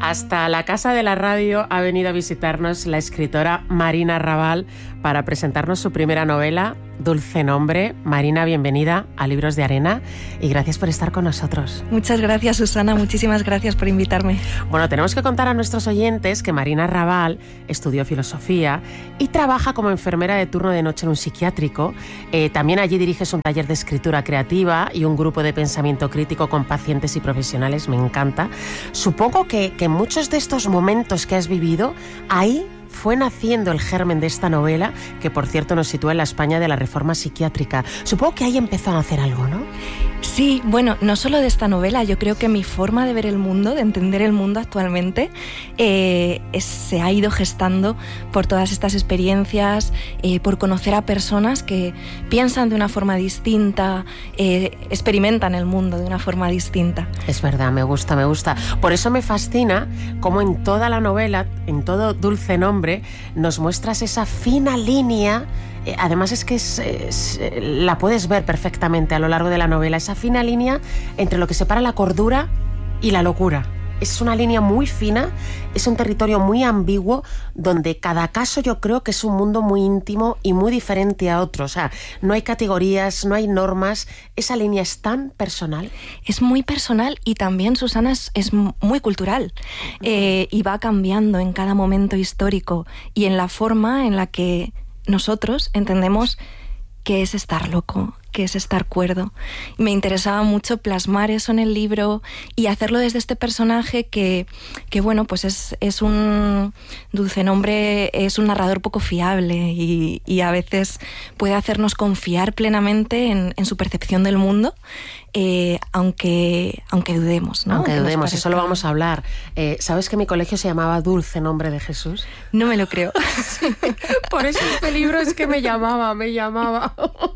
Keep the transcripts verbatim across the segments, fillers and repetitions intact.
Hasta la Casa de la Radio ha venido a visitarnos la escritora Marina Raval para presentarnos su primera novela, Dulce Nombre. Marina, bienvenida a Libros de Arena y gracias por estar con nosotros. Muchas gracias, Susana. Muchísimas gracias por invitarme. Bueno, tenemos que contar a nuestros oyentes que Marina Raval estudió filosofía y trabaja como enfermera de turno de noche en un psiquiátrico. Eh, también allí diriges un taller de escritura creativa y un grupo de pensamiento crítico con pacientes y profesionales. Me encanta. Supongo que, que muchos de estos momentos que has vivido, ahí fue naciendo el germen de esta novela, que por cierto nos sitúa en la España de la Reforma Psiquiátrica. Supongo que ahí empezó a hacer algo, ¿no? Sí, bueno, no solo de esta novela, yo creo que mi forma de ver el mundo, de entender el mundo actualmente, eh, es, se ha ido gestando por todas estas experiencias, eh, por conocer a personas que piensan de una forma distinta, eh, experimentan el mundo de una forma distinta. Es verdad, me gusta, me gusta. Por eso me fascina cómo en toda la novela, en todo Dulce Nombre, nos muestras esa fina línea. Además es que es, es, la puedes ver perfectamente a lo largo de la novela, esa fina línea entre lo que separa la cordura y la locura. Es una línea muy fina, es un territorio muy ambiguo donde cada caso yo creo que es un mundo muy íntimo y muy diferente a otro. O sea, no hay categorías, no hay normas, esa línea es tan personal. Es muy personal y también, Susana, es, es muy cultural eh, y va cambiando en cada momento histórico y en la forma en la que nosotros entendemos qué es estar loco, qué es estar cuerdo. Me interesaba mucho plasmar eso en el libro y hacerlo desde este personaje que, que bueno, pues es, es un Dulce Nombre, es un narrador poco fiable y, y a veces puede hacernos confiar plenamente en, en su percepción del mundo, eh, aunque, aunque dudemos, ¿no? Aunque dudemos, eso lo vamos a hablar. Eh, ¿Sabes que mi colegio se llamaba Dulce Nombre de Jesús? No me lo creo. Sí, por eso este libro es que me llamaba, me llamaba.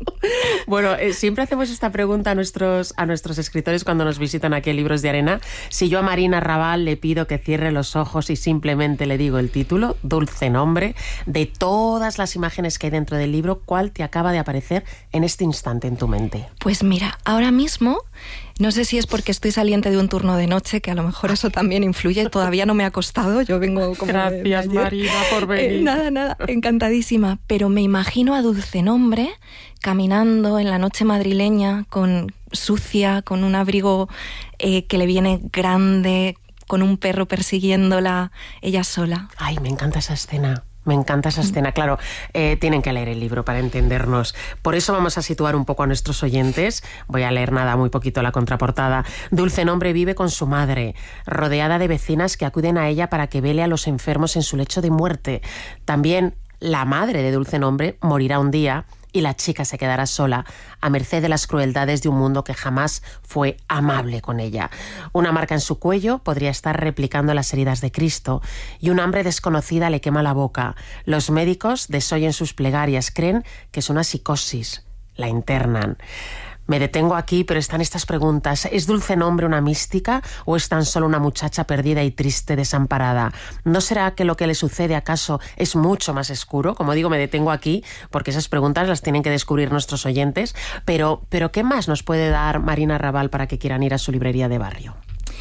Bueno, eh, siempre hacemos esta pregunta a nuestros, a nuestros escritores cuando nos visitan aquí en Libros de Arena. Si yo a Marina Raval le pido que cierre los ojos y simplemente le digo el título, Dulce Nombre, de todas las imágenes que hay dentro del libro, ¿cuál te acaba de aparecer en este instante en tu mente? Pues mira, ahora mismo, no sé si es porque estoy saliente de un turno de noche, que a lo mejor eso también influye, todavía no me ha acostado, yo vengo como Gracias, de, de ayer. Marina, por venir. Eh, nada, nada, encantadísima, pero me imagino a Dulce Nombre caminando en la noche madrileña, con sucia, con un abrigo eh, que le viene grande, con un perro persiguiéndola, ella sola. Ay, me encanta esa escena. Me encanta esa escena, claro, eh, tienen que leer el libro para entendernos. Por eso vamos a situar un poco a nuestros oyentes. Voy a leer nada, muy poquito la contraportada. Dulce Nombre vive con su madre, rodeada de vecinas que acuden a ella para que vele a los enfermos en su lecho de muerte. También la madre de Dulce Nombre morirá un día y la chica se quedará sola, a merced de las crueldades de un mundo que jamás fue amable con ella. Una marca en su cuello podría estar replicando las heridas de Cristo y un hambre desconocida le quema la boca. Los médicos desoyen sus plegarias, creen que es una psicosis, la internan. Me detengo aquí, pero están estas preguntas. ¿Es Dulce Nombre una mística o es tan solo una muchacha perdida y triste, desamparada? ¿No será que lo que le sucede acaso es mucho más oscuro? Como digo, me detengo aquí porque esas preguntas las tienen que descubrir nuestros oyentes. Pero, pero ¿qué más nos puede dar Marina Raval para que quieran ir a su librería de barrio?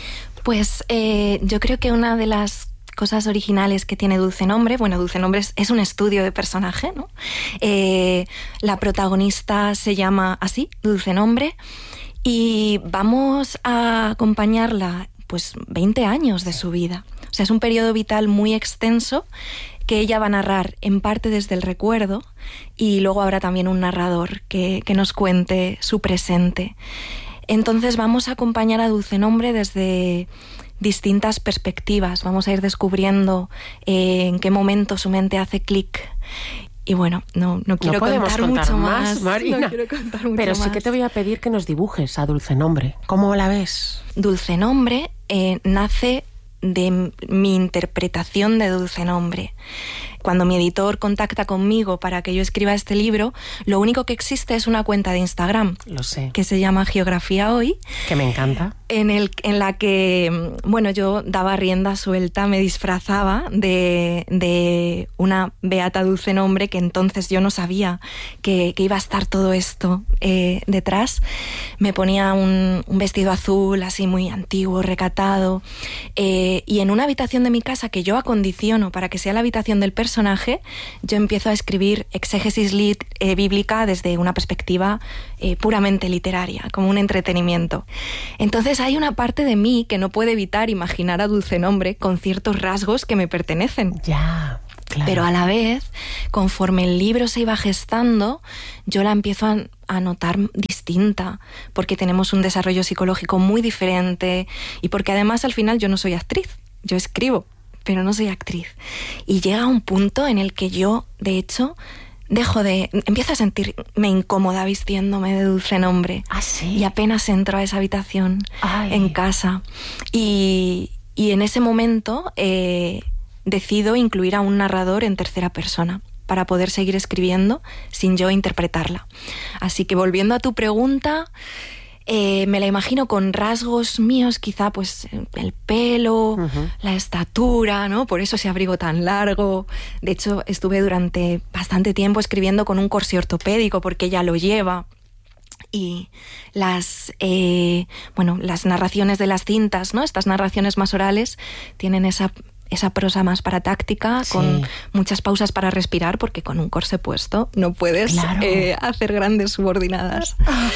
Pues eh, yo creo que una de las cosas originales que tiene Dulce Nombre, bueno, Dulce Nombre es, es un estudio de personaje, ¿no? Eh, la protagonista se llama así, Dulce Nombre, y vamos a acompañarla pues veinte años de su vida. O sea, es un periodo vital muy extenso que ella va a narrar en parte desde el recuerdo y luego habrá también un narrador que, que nos cuente su presente. Entonces vamos a acompañar a Dulce Nombre desde distintas perspectivas, vamos a ir descubriendo eh, en qué momento su mente hace clic. Y bueno, no, no quiero no contar, contar mucho más, más, Marina. No quiero contar mucho Pero sí más. que te voy a pedir que nos dibujes a Dulce Nombre. ¿Cómo la ves? Dulce Nombre eh, nace de mi interpretación de Dulce Nombre. cuando mi editor contacta conmigo para que yo escriba este libro, lo único que existe es una cuenta de Instagram. Lo sé. Que se llama Geografía Hoy. Que me encanta. En, el, en la que, bueno, yo daba rienda suelta, me disfrazaba de, de una beata dulce nombre, que entonces yo no sabía que, que iba a estar todo esto eh, detrás. Me ponía un, un vestido azul, así muy antiguo, recatado, eh, y en una habitación de mi casa que yo acondiciono para que sea la habitación del personaje, yo empiezo a escribir exégesis lit, eh, bíblica desde una perspectiva eh, puramente literaria, como un entretenimiento. Entonces hay una parte de mí que no puede evitar imaginar a Dulce Nombre con ciertos rasgos que me pertenecen. Ya, claro. Pero a la vez, conforme el libro se iba gestando, yo la empiezo a, a notar distinta, porque tenemos un desarrollo psicológico muy diferente y porque además al final yo no soy actriz, yo escribo, pero no soy actriz. Y llega un punto en el que yo, de hecho, dejo de... empiezo a sentirme incómoda vistiéndome de Dulce Nombre. ¿Ah, sí? Y apenas entro a esa habitación. Ay. En casa. Y, y en ese momento eh, decido incluir a un narrador en tercera persona para poder seguir escribiendo sin yo interpretarla. Así que volviendo a tu pregunta... Eh, me la imagino con rasgos míos, quizá pues el pelo, uh-huh. la estatura, ¿no? Por eso ese abrigo tan largo. De hecho, estuve durante bastante tiempo escribiendo con un corsé ortopédico porque ella lo lleva. Y las, eh, bueno, las narraciones de las cintas, ¿no? Estas narraciones más orales tienen esa, esa prosa más paratáctica, sí. con muchas pausas para respirar, porque con un corsé puesto no puedes claro. eh, hacer grandes subordinadas.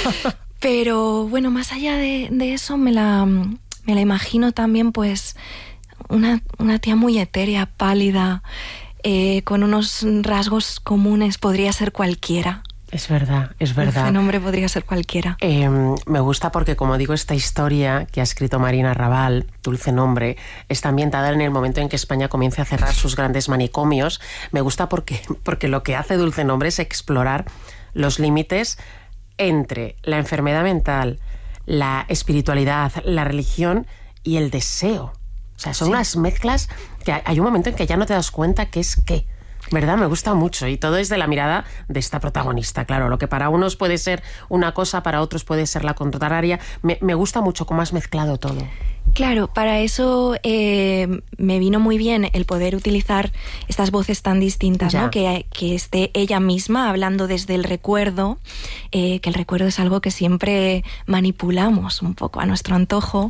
Pero bueno, más allá de, de eso me la, me la imagino también pues una, una tía muy etérea, pálida, eh, con unos rasgos comunes, podría ser cualquiera. Es verdad, es verdad. Ese nombre podría ser cualquiera. Eh, me gusta porque, como digo, esta historia que ha escrito Marina Raval, Dulce Nombre, está ambientada en el momento en que España comienza a cerrar sus grandes manicomios. Me gusta porque, porque lo que hace Dulce Nombre es explorar los límites entre la enfermedad mental, la espiritualidad, la religión y el deseo. O sea, son sí. unas mezclas que hay un momento en que ya no te das cuenta qué es qué. ¿Verdad? Me gusta mucho. Y todo es de la mirada de esta protagonista. Claro, lo que para unos puede ser una cosa, para otros puede ser la contraria. Me, me gusta mucho cómo has mezclado todo. Claro, para eso eh, me vino muy bien el poder utilizar estas voces tan distintas, ¿no? Que, que esté ella misma hablando desde el recuerdo, eh, que el recuerdo es algo que siempre manipulamos un poco a nuestro antojo,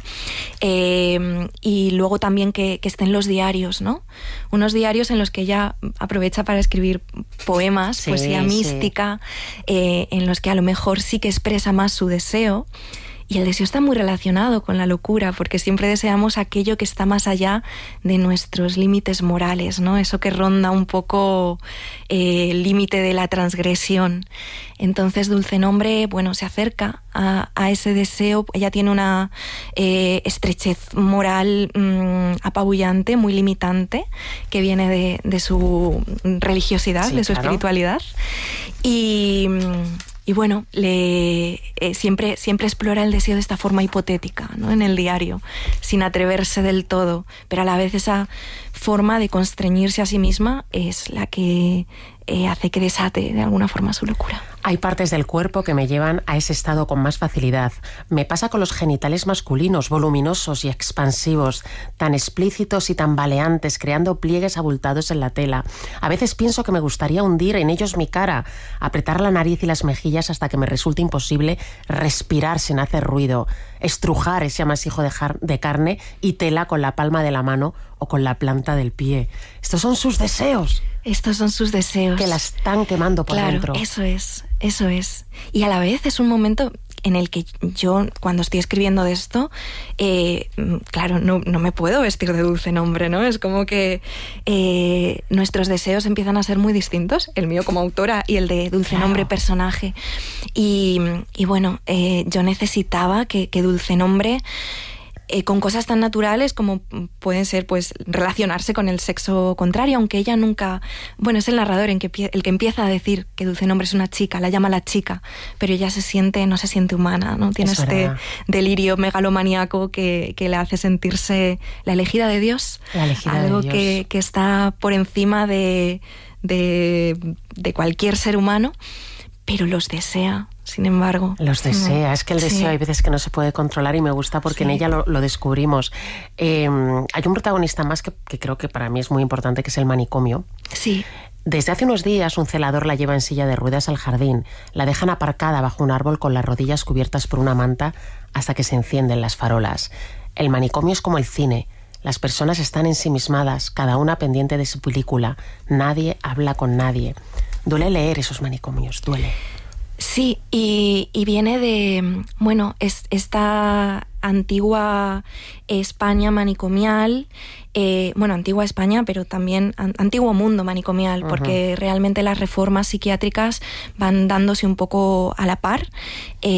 eh, y luego también que, que estén los diarios, ¿no? Unos diarios en los que ella aprovecha para escribir poemas, sí, poesía sí. mística, eh, en los que a lo mejor sí que expresa más su deseo. Y el deseo está muy relacionado con la locura, porque siempre deseamos aquello que está más allá de nuestros límites morales, ¿no? Eso que ronda un poco eh, el límite de la transgresión. Entonces Dulce Nombre, bueno, se acerca a, a ese deseo. Ella tiene una eh, estrechez moral mmm, apabullante, muy limitante, que viene de, de su religiosidad, sí, de su claro. espiritualidad. Y... Y bueno, le, eh, siempre, siempre explora el deseo de esta forma hipotética, ¿no? En el diario, sin atreverse del todo, pero a la vez esa forma de constreñirse a sí misma es la que eh, hace que desate de alguna forma su locura. Hay partes del cuerpo que me llevan a ese estado con más facilidad. Me pasa con los genitales masculinos, voluminosos y expansivos, tan explícitos y tambaleantes, creando pliegues abultados en la tela. A veces pienso que me gustaría hundir en ellos mi cara, apretar la nariz y las mejillas hasta que me resulte imposible respirar sin hacer ruido, estrujar ese amasijo de, de carne y tela con la palma de la mano o con la planta del pie. Estos son sus deseos. Estos son sus deseos. Que la están quemando por claro, dentro. Eso es, eso es. Y a la vez es un momento en el que yo, cuando estoy escribiendo de esto, eh, claro, no, no me puedo vestir de Dulce Nombre, ¿no? Es como que eh, nuestros deseos empiezan a ser muy distintos, el mío como autora y el de Dulce claro. Nombre personaje. Y, y bueno, eh, yo necesitaba que, que Dulce Nombre Eh, con cosas tan naturales como pueden ser pues relacionarse con el sexo contrario, aunque ella nunca, bueno, es el narrador en que, el que empieza a decir que Dulce Nombre es una chica, la llama la chica, pero ella se siente, no se siente humana, ¿no? Tiene es este verdad. delirio megalomaníaco que, que le hace sentirse la elegida de Dios, la elegida algo de Dios. Que, que está por encima de, de, de cualquier ser humano, pero los desea. Sin embargo. Los desea. Es que el deseo sí. hay veces que no se puede controlar y me gusta porque sí. en ella lo, lo descubrimos. Eh, hay un protagonista más que, que creo que para mí es muy importante, que es el manicomio. Sí. Desde hace unos días un celador la lleva en silla de ruedas al jardín. La dejan aparcada bajo un árbol con las rodillas cubiertas por una manta hasta que se encienden las farolas. El manicomio es como el cine. Las personas están ensimismadas, cada una pendiente de su película. Nadie habla con nadie. Duele leer esos manicomios, duele. Sí, y, y viene de, bueno, es, esta antigua España manicomial, eh, bueno, antigua España, pero también an, antiguo mundo manicomial, uh-huh. porque realmente las reformas psiquiátricas van dándose un poco a la par. Eh,